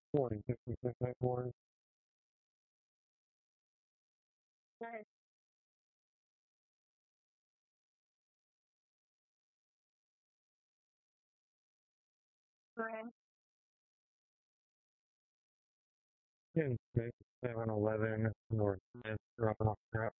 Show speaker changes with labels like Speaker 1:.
Speaker 1: 40, 50 cent board.
Speaker 2: Nice. Okay.
Speaker 1: 10, 6, 7-Eleven, North Smith, dropping off crap.